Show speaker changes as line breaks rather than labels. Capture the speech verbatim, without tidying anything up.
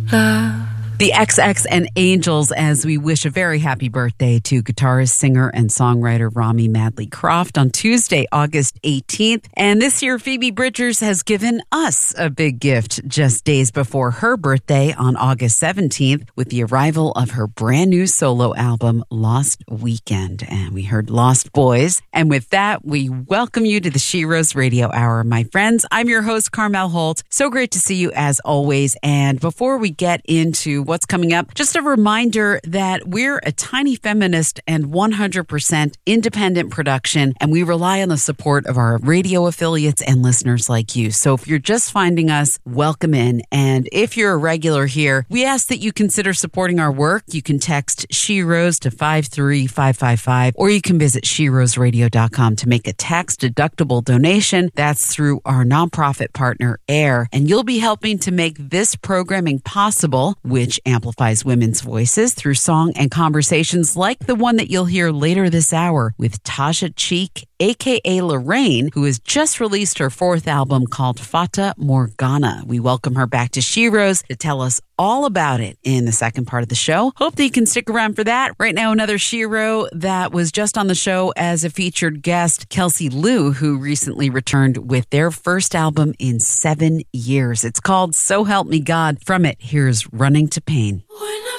The X X and Angels, as we wish a very happy birthday to guitarist, singer, and songwriter Rami Madley Croft on Tuesday, August eighteenth. And this year, Phoebe Bridgers has given us a big gift just days before her birthday on August seventeenth with the arrival of her brand new solo album, Lost Weekend. And we heard Lost Boys. And with that, we welcome you to the She Rose Radio Hour, my friends. I'm your host, Carmel Holt. So great to see you as always. And before we get into what's coming up, just a reminder that we're a tiny feminist and one hundred percent independent production, and we rely on the support of our radio affiliates and listeners like you. So if you're just finding us, welcome in. And if you're a regular here, we ask that you consider supporting our work. You can text She Rose to five three five five five, or you can visit she rose radio dot com to make a tax-deductible donation. That's through our nonprofit partner, AIR, and you'll be helping to make this programming possible, which amplifies women's voices through song and conversations like the one that you'll hear later this hour with Tasha Cheek, a k a. Lorraine, who has just released her fourth album called Fata Morgana. We welcome her back to She Rose to tell us all about it in the second part of the show. Hope that you can stick around for that. Right now, another Shero that was just on the show as a featured guest, Kelsey Liu, who recently returned with their first album in seven years. It's called So Help Me God. From it, here's Running to Pain.